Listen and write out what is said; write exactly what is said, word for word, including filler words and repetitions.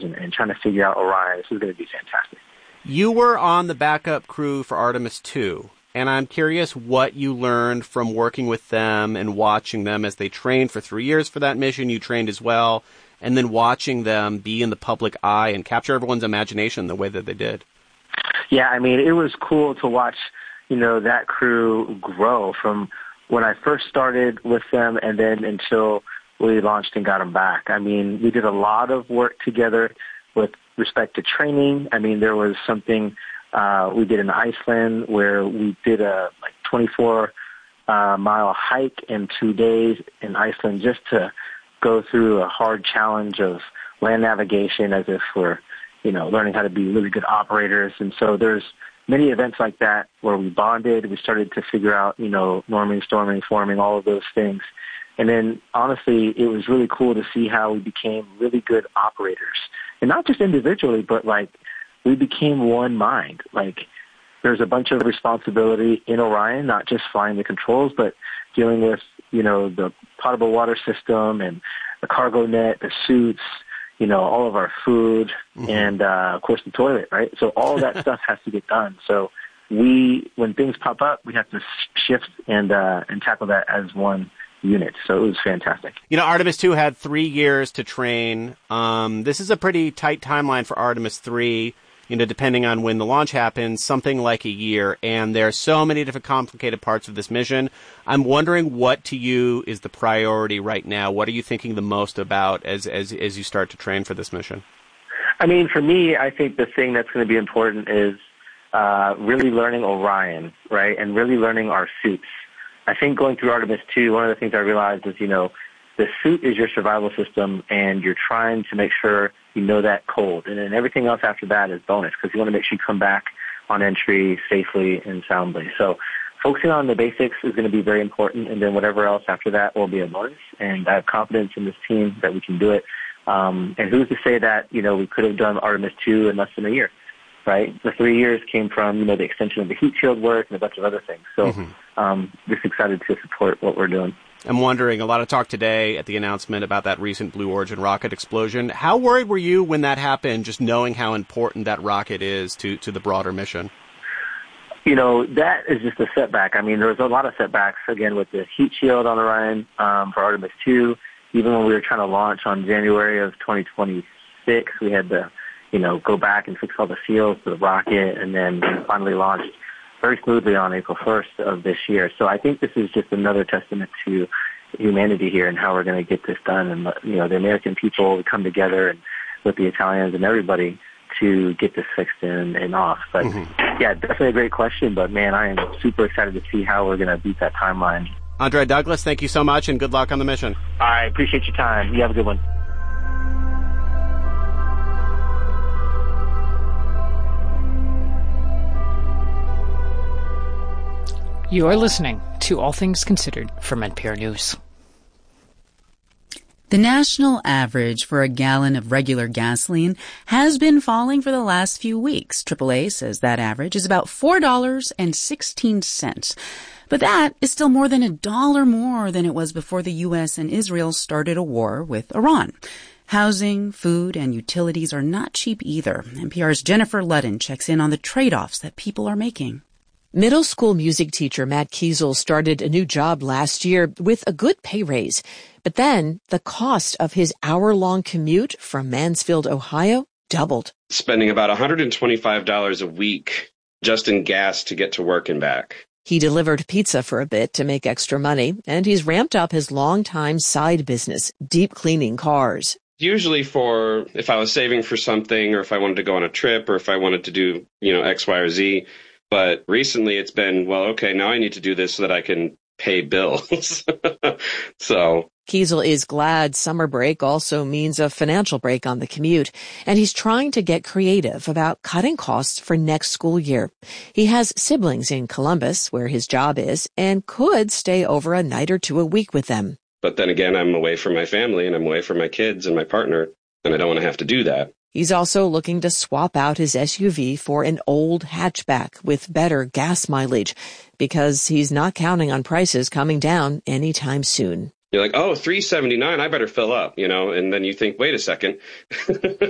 and, and trying to figure out Orion. This is going to be fantastic. You were on the backup crew for Artemis two, and I'm curious what you learned from working with them and watching them as they trained for three years for that mission. You trained as well, and then watching them be in the public eye and capture everyone's imagination the way that they did. Yeah, I mean, it was cool to watch, you know, that crew grow from when I first started with them and then until we launched and got them back. I mean, we did a lot of work together with respect to training. I mean, there was something uh, we did in Iceland where we did a like twenty-four uh, mile hike in two days in Iceland just to go through a hard challenge of land navigation as if we're, you know, learning how to be really good operators. And so there's many events like that where we bonded. We started to figure out, you know, norming, storming, forming, all of those things. And then, honestly, it was really cool to see how we became really good operators. And not just individually, but, like, we became one mind. Like, there's a bunch of responsibility in Orion, not just flying the controls, but dealing with, you know, the potable water system and the cargo net, the suits, you know, all of our food, mm-hmm. and, uh, of course, the toilet, right? So all of that stuff has to get done. So we, when things pop up, we have to shift and uh, and tackle that as one unit. So it was fantastic. You know, Artemis two had three years to train. Um, this is a pretty tight timeline for Artemis three, you know, depending on when the launch happens, something like a year. And there are so many different complicated parts of this mission. I'm wondering what to you is the priority right now. What are you thinking the most about as, as, as you start to train for this mission? I mean, for me, I think the thing that's going to be important is uh, really learning Orion, right, and really learning our suits. I think going through Artemis two, one of the things I realized is, you know, the suit is your survival system, and you're trying to make sure you know that cold. And then everything else after that is bonus, because you want to make sure you come back on entry safely and soundly. So focusing on the basics is going to be very important, and then whatever else after that will be a bonus. And I have confidence in this team that we can do it. Um, and who's to say that, you know, we could have done Artemis two in less than a year, right? The three years came from, you know, the extension of the heat shield work and a bunch of other things. So mm-hmm. um, just excited to support what we're doing. I'm wondering, a lot of talk today at the announcement about that recent Blue Origin rocket explosion. How worried were you when that happened, just knowing how important that rocket is to, to the broader mission? You know, that is just a setback. I mean, there was a lot of setbacks, again, with the heat shield on Orion um, for Artemis two. Even when we were trying to launch on January of twenty twenty-six, we had to, you know, go back and fix all the seals to the rocket, and then finally launched very smoothly on April first of this year. So I think this is just another testament to humanity here and how we're going to get this done. And, you know, the American people come together and with the Italians and everybody to get this fixed and, and off. But, mm-hmm. yeah, definitely a great question. But, man, I am super excited to see how we're going to beat that timeline. Andre Douglas, thank you so much, and good luck on the mission. I appreciate your time. You have a good one. You are listening to All Things Considered from N P R News. The national average for a gallon of regular gasoline has been falling for the last few weeks. triple A says that average is about four dollars and sixteen cents. But that is still more than a dollar more than it was before the U S and Israel started a war with Iran. Housing, food, and utilities are not cheap either. N P R's Jennifer Ludden checks in on the trade-offs that people are making. Middle school music teacher Matt Kiesel started a new job last year with a good pay raise. But then the cost of his hour-long commute from Mansfield, Ohio, doubled. Spending about one hundred twenty-five dollars a week just in gas to get to work and back. He delivered pizza for a bit to make extra money, and he's ramped up his longtime side business, deep cleaning cars. Usually for if I was saving for something, or if I wanted to go on a trip, or if I wanted to do, you know, X, Y, or Z. But recently it's been, well, okay, now I need to do this so that I can pay bills. So Kiesel is glad summer break also means a financial break on the commute, and he's trying to get creative about cutting costs for next school year. He has siblings in Columbus, where his job is, and could stay over a night or two a week with them. But then again, I'm away from my family, and I'm away from my kids and my partner, and I don't want to have to do that. He's also looking to swap out his S U V for an old hatchback with better gas mileage, because he's not counting on prices coming down anytime soon. You're like, oh, three seventy-nine, I better fill up, you know, and then you think, wait a second.